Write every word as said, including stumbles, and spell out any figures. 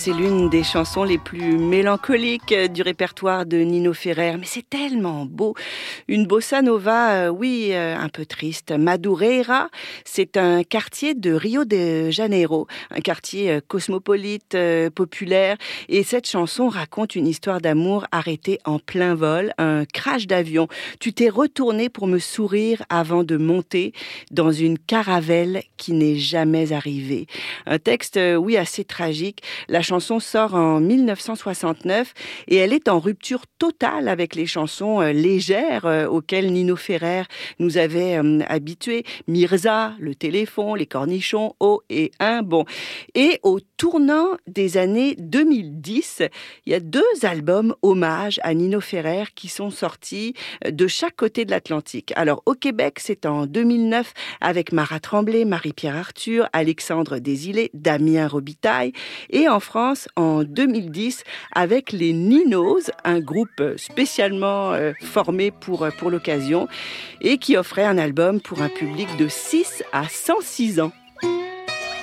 c'est l'une des chansons les plus mélancoliques du répertoire de Nino Ferrer. Mais c'est tellement beau. Une bossa nova, euh, oui, euh, un peu triste. Madureira, c'est un quartier de Rio de Janeiro, un quartier euh, cosmopolite, euh, populaire. Et cette chanson raconte une histoire d'amour arrêtée en plein vol, un crash d'avion. Tu t'es retourné pour me sourire avant de monter dans une caravelle qui n'est jamais arrivée. Un texte, euh, oui, assez tragique. La chanson sort en mille neuf cent soixante-neuf et elle est en rupture totale avec les chansons euh, légères euh, auxquelles Nino Ferrer nous avait euh, habitués. Mirza, Le Téléphone, Les Cornichons, Oh et Un. Bon. Et au tournant des années deux mille dix, il y a deux albums hommage à Nino Ferrer qui sont sortis de chaque côté de l'Atlantique. Alors au Québec, c'est en deux mille neuf avec Marat Tremblay, Marie-Pierre Arthur, Alexandre Desilets, Damien Robitaille, et en France en deux mille dix avec les Ninos, un groupe spécialement euh, formé pour, pour l'occasion et qui offrait un album pour un public de six à cent six ans.